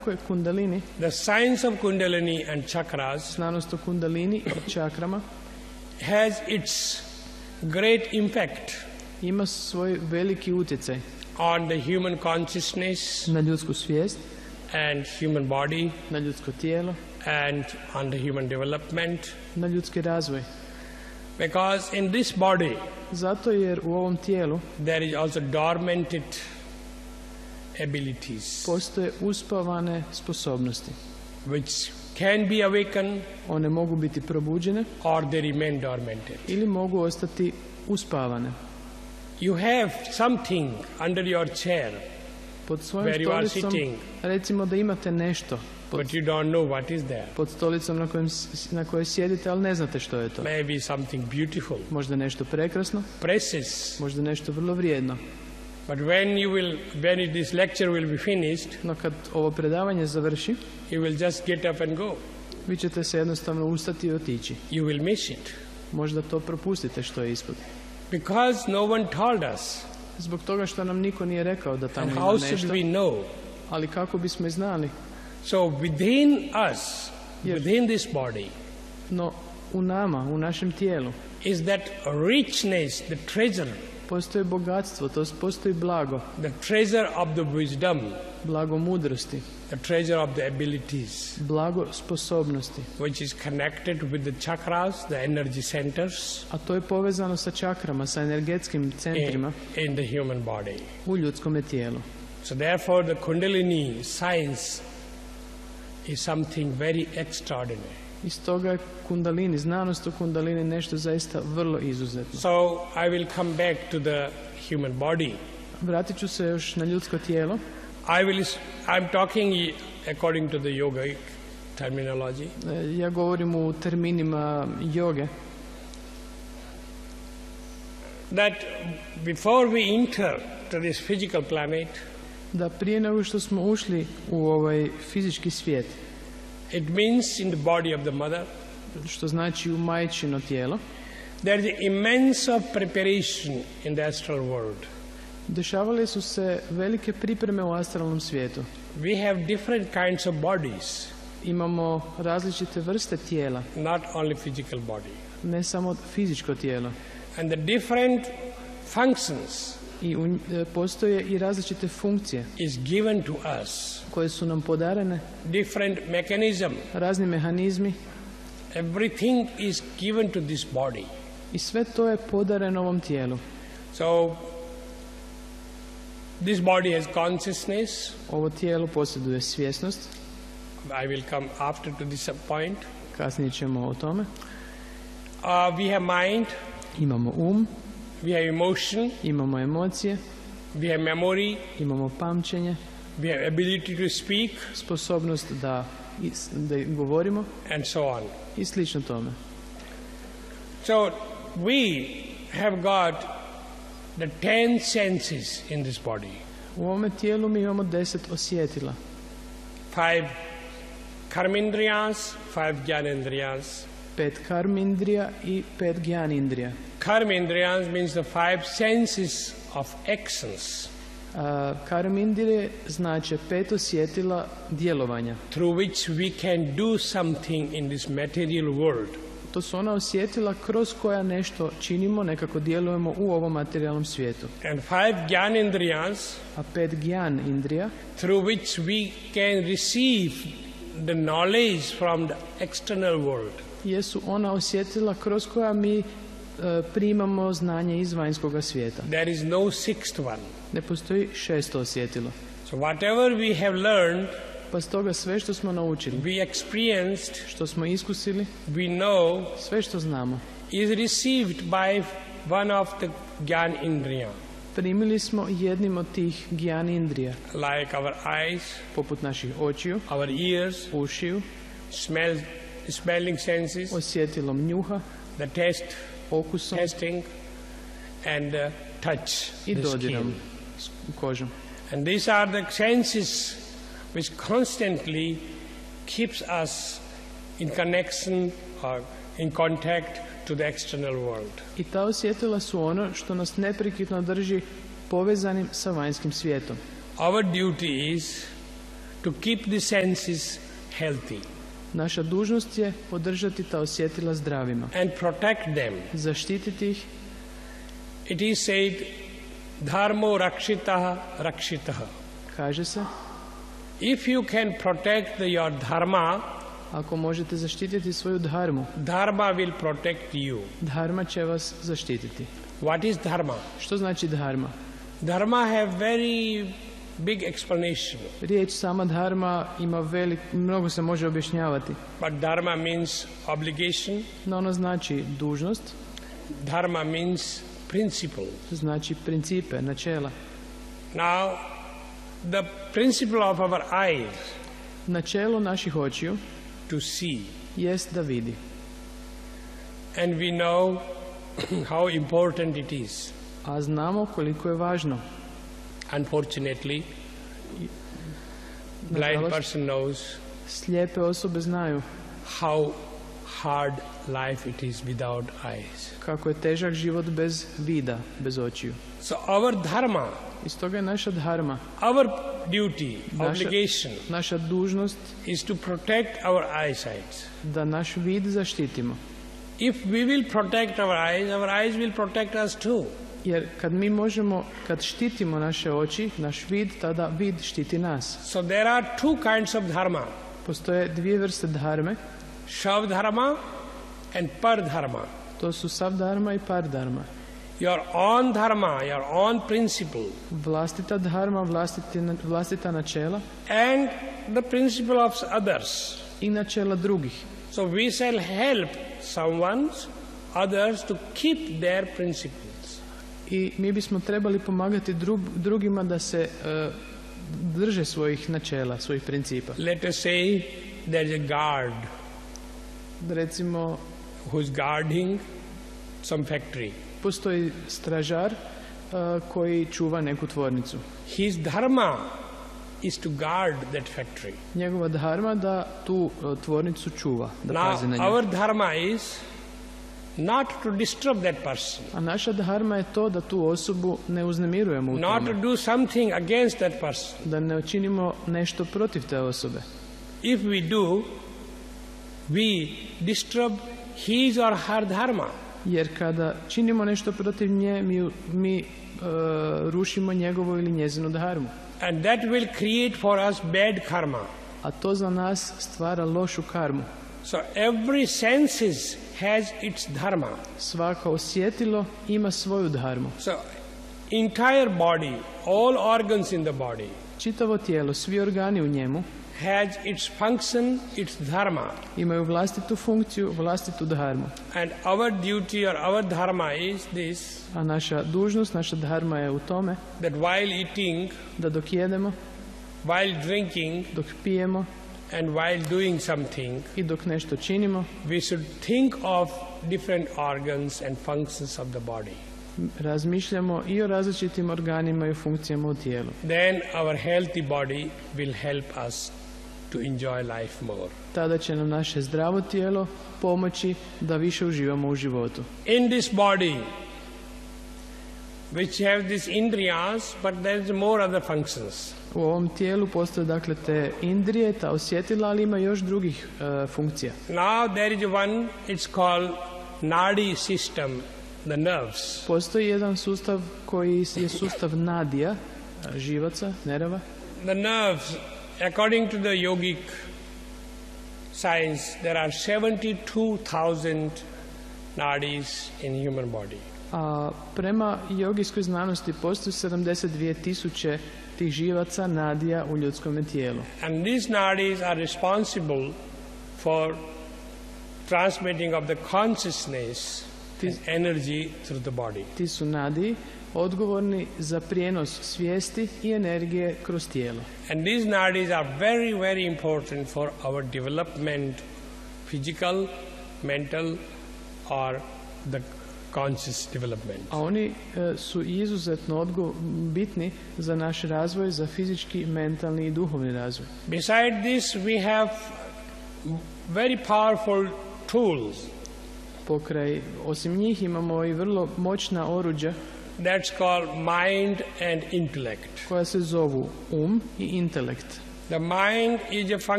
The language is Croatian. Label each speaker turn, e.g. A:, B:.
A: Kundalini,
B: the science of Kundalini and chakras,
A: znanost o Kundalini i čakrama,
B: has its great impact
A: ima svoj veliki utjecaj
B: on the human consciousness
A: na ljudsku svijest,
B: and human body
A: na ljudsko tijelo,
B: and on the human development.
A: na ljudski razvoj.
B: Because in this body
A: Zato jer u ovom tijelu
B: there is also dormanted abilities
A: postoje uspavane sposobnosti.
B: which can be awakened
A: One mogu biti probuđene
B: or they remain dormanted.
A: ili mogu ostati uspavane.
B: You have something under your chair,
A: Pod svojom
B: Where you are
A: stolicom,
B: sitting.
A: recimo da imate nešto
B: but you don't know what is there.
A: pod stolicom na kojoj sjedite, ali ne znate što je to.
B: Maybe something beautiful,
A: Možda nešto prekrasno,
B: precious.
A: možda nešto vrlo vrijedno.
B: But when this lecture will be finished,
A: No kad ovo predavanje završi,
B: you will just get up and go.
A: vi ćete se jednostavno ustati i otići.
B: You will miss it.
A: Možda to propustite što je ispod.
B: Because no one told us.
A: Zbog toga što nam niko nije rekao da tamo
B: And
A: ima
B: how should
A: nešto,
B: we know?
A: ali kako bismo i znali.
B: So within us,
A: Yes.
B: within this body,
A: No u nama, u našem tijelu,
B: is that richness, the treasure,
A: postoji bogatstvo, to postoji blago,
B: the treasure of the wisdom,
A: blago mudrosti,
B: the treasure of the abilities,
A: blago sposobnosti.
B: which is connected with the chakras, the energy centers
A: A to je povezano sa čakrama, sa energetskim centrima
B: in the human body.
A: u ljudskom tijelu.
B: So therefore the Kundalini science is something very extraordinary.
A: I stoga je Kundalini, znanost o Kundalini nešto zaista vrlo izuzetno.
B: So I will come back to the human body.
A: Vratit ću se još na ljudsko tijelo.
B: I'm talking according to the yogic terminology.
A: Ja govorim u terminima joge.
B: That before we enter to this physical planet,
A: Da prije nego što smo ušli u ovaj fizički svijet,
B: it means in the body of the mother,
A: što znači u majčino tijelo,
B: there is immense of preparation in the astral world.
A: dešavale su se velike pripreme u astralnom svijetu.
B: We have different kinds of bodies,
A: Imamo različite vrste tijela,
B: not only physical body.
A: ne samo fizičko tijelo.
B: And the different functions
A: I postoje i različite funkcije
B: is given to us,
A: koje su nam podarene,
B: different mechanism.
A: razni mehanizmi,
B: Everything is given to this body.
A: i sve to je podareno ovom tijelu.
B: So this body has consciousness.
A: Ovo tijelo posjeduje svjesnost,
B: I will come after to this point.
A: kasnije ćemo o tome.
B: We have mind,
A: Imamo um,
B: we have emotion,
A: imamo emocije,
B: we have memory,
A: imamo pamćenje,
B: we have ability to speak,
A: sposobnost da govorimo
B: and so on.
A: i slično tome.
B: So we have got the 10 senses in this body.
A: U ovome tijelu mi imamo 10 osjetila.
B: 5 karmindriyas, 5 jnanendriyas.
A: 5 karmindrija i 5 gyanindrija.
B: Karmindriyas means the 5 senses of actions
A: Karmindrije znače 5 osjetila djelovanja.
B: through which we can do something in this material world.
A: To su ona osjetila kroz koja nešto činimo, nekako djelujemo u ovom materijalnom svijetu.
B: And 5 jnanendriyas
A: A 5 gyan indrija
B: through which we can receive the knowledge from the external world.
A: jesu ona osjetila kroz koja mi primamo znanje iz vanjskoga svijeta.
B: There is no 6th one.
A: Ne postoji 6. osjetilo.
B: So whatever we have learned,
A: Pa stoga sve što smo naučili,
B: we experienced,
A: što smo iskusili,
B: we know
A: sve što znamo,
B: is received by one of the Gyan Indriya,
A: primili smo jednim od tih gyan indrija,
B: like our eyes,
A: poput naših očiju,
B: our ears,
A: ušiju,
B: smelling senses,
A: osjetilom njuha,
B: the taste,
A: okusom
B: tasting, and touch,
A: i
B: the
A: dodirom
B: skin.
A: kožom.
B: And these are the senses which constantly keeps us in connection or in contact to the external world.
A: I ta osjetila su ono što nas neprekidno drži povezanim sa vanjskim svijetom.
B: Our duty is to keep the senses healthy
A: Naša dužnost je održati ta osjetila zdravima,
B: and protect them.
A: zaštititi ih.
B: It is said, dharmo rakshitaha rakshitaha.
A: Kaže se,
B: If you can protect your dharma,
A: ako možete zaštititi svoju dharmu,
B: dharma will protect you.
A: dharma će vas zaštititi.
B: What is dharma?
A: Što znači dharma?
B: Dharma have very big explanation.
A: Riječ sama dharma ima mnogo se može objašnjavati,
B: But dharma means obligation.
A: no ono znači dužnost,
B: Dharma means principle.
A: znači principe, načela.
B: Now, the principle of our eyes
A: Načelo naših očiju
B: to see.
A: jest da vidi.
B: And we know how important it is.
A: A znamo koliko je važno.
B: Unfortunately, blind
A: Nažalost,
B: person knows
A: slijepe osobe znaju
B: how hard life it is without eyes.
A: kako je težak život bez vida, bez očiju.
B: So our dharma,
A: I stoga je naša dharma,
B: our duty, obligation
A: naša dužnost
B: is to protect our eyesight.
A: da naš vid zaštitimo.
B: If we will protect our eyes will protect us too.
A: Jer kad štitimo naše oči, naš vid, tada vid štiti nas.
B: So there are two kinds of dharma,
A: Postoje dvije vrste dharme,
B: Savdharma and Pardharma.
A: to su savdharma i pardharma.
B: Your own dharma, your own principle,
A: Vlastita dharma, vlastita načela
B: and the principle of others.
A: i načela drugih.
B: So we shall help others to keep their principles.
A: I mi bismo trebali pomagati drugima da se drže svojih načela, svojih principa.
B: Let us say there is a guard
A: Recimo,
B: who is guarding some factory.
A: postoji stražar koji čuva neku tvornicu.
B: His dharma is to guard that factory.
A: Njegova dharma da tu tvornicu čuva, da pazi na
B: Now
A: nju.
B: our dharma is not to disturb that person,
A: A naša dharma je to da tu osobu ne uznemirujemo u
B: not to
A: tome,
B: do something against that person.
A: da ne učinimo nešto protiv te osobe.
B: If we do, we disturb his or her dharma.
A: Jer kada činimo nešto protiv nje, mi rušimo njegovo ili njezinu dharmu.
B: And that will create for us bad karma.
A: A to za nas stvara lošu karmu.
B: So every senses has its dharma.
A: Svako osjetilo ima svoju dharmu.
B: So entire body, all organs in the body
A: Čitavo tijelo, svi organi u njemu
B: has its function, its dharma.
A: imaju vlastitu funkciju, vlastitu dharmu.
B: And our duty or our dharma is this,
A: A naša dužnost, naša dharma je u tome
B: that while eating,
A: da dok jedemo,
B: while drinking,
A: dok pijemo
B: and while doing something,
A: i dok nešto činimo,
B: we should think of different organs and functions of the body.
A: razmišljamo i o različitim organima i o funkcijama u tijelu.
B: Then our healthy body will help us to enjoy life more.
A: Tada će nam naše zdravo tijelo pomoći da više uživamo u životu.
B: In this body, which have these indriyas, but there is more other functions.
A: U ovom tijelu postoje dakle te indrije, ta osjetila, ali ima još drugih funkcija.
B: Now there is one, it's called nadi system, the nerves.
A: Postoji jedan sustav koji je sustav nadija, živaca, nerava.
B: The nerves, according to the yogic science, there are 72,000 nadis in human body.
A: A prema jogijskoj znanosti postoji 72.000 tih živaca, nadija u ljudskom tijelu.
B: And these nadis are responsible for transmitting of the consciousness and energy through the body.
A: Ti su nadiji odgovorni za prijenos svijesti i energije kroz tijelo.
B: And these nadis are very, very important for our development, physical, mental, or the conscious development.
A: A oni su izuzetno bitni za naš razvoj, za fizički, mentalni i duhovni razvoj.
B: Besides this, we have very powerful tools.
A: Osim njih imamo i vrlo moćna oruđa
B: That's called mind and intellect.
A: koja se zovu i intelekt.
B: The mind is a function